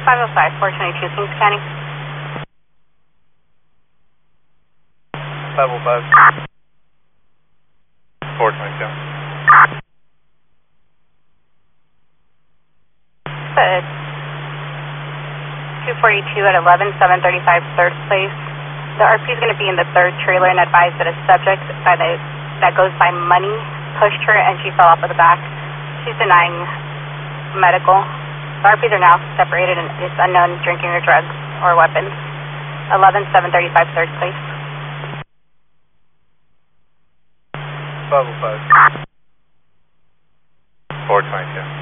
505, 422, Kings County. 505, 422. Good. 242 at 11, 735, third place. The RP is going to be in the third trailer and advised that a subject that goes by Money pushed her and she fell off of the back. She's denying medical. The RPs are now separated and it's unknown drinking or drugs or weapons. 11, 735, third place. 505, 422.